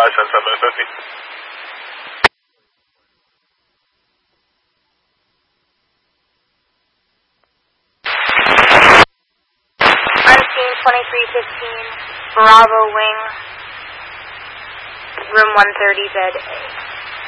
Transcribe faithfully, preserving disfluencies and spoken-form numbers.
five seven seven fifty. Unseen twenty-three fifteen, Bravo Wing, room one thirty, bed A.